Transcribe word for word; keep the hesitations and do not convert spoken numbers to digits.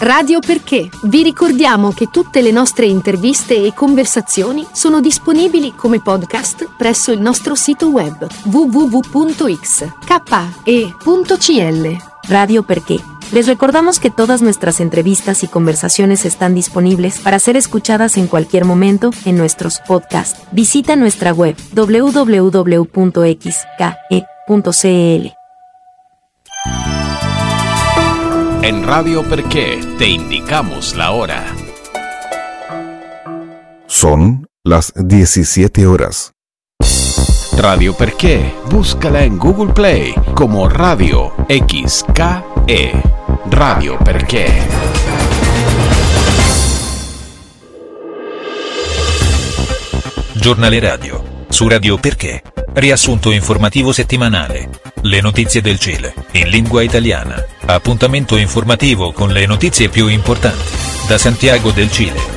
Radio Perché. Vi ricordiamo che tutte le nostre interviste e conversazioni sono disponibili come podcast presso il nostro sito web w w w punto x k e punto c l. Radio Perché. Les recordamos que todas nuestras entrevistas y conversaciones están disponibles para ser escuchadas en cualquier momento en nuestros podcasts. Visita nuestra web w w w punto x k e punto c l. En Radio Perché te indicamos la hora. Son las diecisiete horas. Radio Perché, búscala en Google Play como Radio X K E. Radio Perché. Giornale radio. Su Radio Perché. Riassunto informativo settimanale. Le notizie del Cile, in lingua italiana. Appuntamento informativo con le notizie più importanti. Da Santiago del Cile.